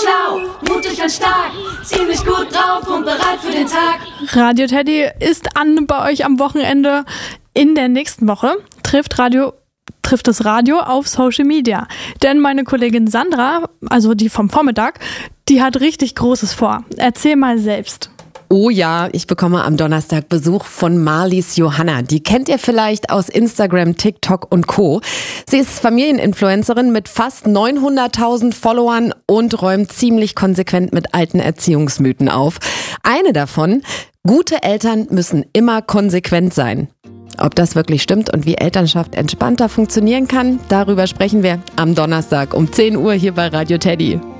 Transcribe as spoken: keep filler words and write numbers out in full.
schlau, mutig und stark, ziemlich gut drauf und bereit für den Tag. Radio Teddy ist an bei euch am Wochenende. In der nächsten Woche trifft Radio trifft das Radio auf Social Media. Denn meine Kollegin Sandra, also die vom Vormittag, die hat richtig Großes vor. Erzähl mal selbst. Oh ja, ich bekomme am Donnerstag Besuch von Marlies Johanna. Die kennt ihr vielleicht aus Instagram, TikTok und Co. Sie ist Familieninfluencerin mit fast neunhunderttausend Followern und räumt ziemlich konsequent mit alten Erziehungsmythen auf. Eine davon: Gute Eltern müssen immer konsequent sein. Ob das wirklich stimmt und wie Elternschaft entspannter funktionieren kann, darüber sprechen wir am Donnerstag um zehn Uhr hier bei Radio Teddy.